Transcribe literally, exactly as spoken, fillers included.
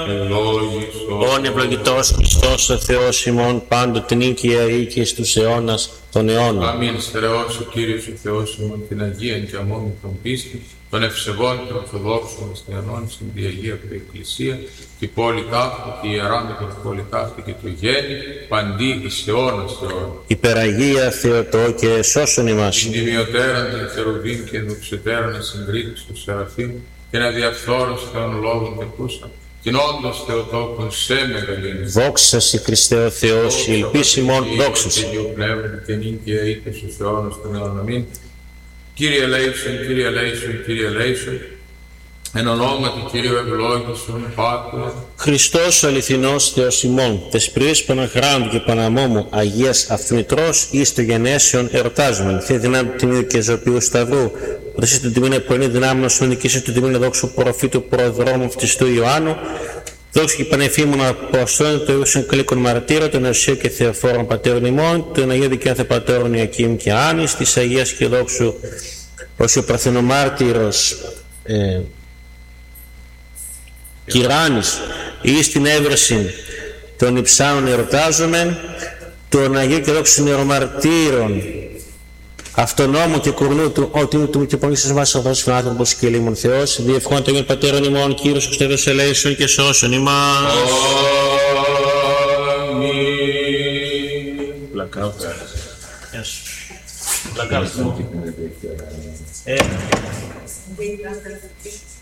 Όν ευλογητός Χριστός ο Θεός ημών, πάντοτε νίκαια ή και στους αιώνας των αιώνων. Αμήν. Στερεός ο Κύριος ο Θεός ημών, την Αγία και αμόμη των πίστη, των ευσεβών και ορθοδόξων χριστιανών στην Διαγία του Εκκλησία, τη πόλη ταύτη, τη ιερά με την πόλη ταύτη και το γέννη, παντί εις αιώνας αιώνων. Υπεραγία Θεοτό και σώσον ημάς. Την ημιωτέραν την Χερουβίμ και ενδοξετέραν ασυγκρίτης του Σεραφείμ, και να διαφθόρος των λόγων τεκούσαν, την όντως Θεοτόκον σε μεγαλύνει. Δόξα σοι Χριστέ ο Θεός, η ελπίς ημών δόξα σοι. Και Υιού πνεύμα και νίκαια είτε στους αιώνας των αιώνων. Αμήν. Κύριε ελέησον, Κύριε ελέησον, Κύριε ελέησον, εν ονόματι Κύριου ευλόγησον, Πάτερ. Χριστός ο αληθινός Θεός ημών, τεσπρίος Παναχράντου και Παναμόμου, Αγίας Αυτομητρός, εις το γενέσεων ερωτάζομεν, Θεέ δυνάμει του Τιμίου και Ζωοποιού Σταυρού, οδεσί του Τιμήν Επονή δυνάμεων σου νικήσει του Τιμήν δόξου προφήτου προδρόμου φτιστού Ιωάννου, δόξου και πανεφήμων Αποστόλων, το ίσον κλίκων μαρτύρων, των Ασίου και Θεοφόρων Πατέρων ημών, των Αγίων Δικαίων Πατέρων Ιακήμ και Άννης, της Αγίας και δόξου ως ο Παρθενομάρτυρος ε, Κυράνης, εις την έβρεση των υψάνων ερωτάζομεν, των Αγίων και δόξου νεομαρτύρων αυτονόμου και κουρνού του, ότι είναι του και πονήσεις μας αυτός φιλάνθρωπος και λίμων Θεός, διευχών των Πατέρων ημών, Κύριος ο Χριστός ελέησον και σώσον ημάς. Αμήν. Blackout. Yes. Blackout. Eh.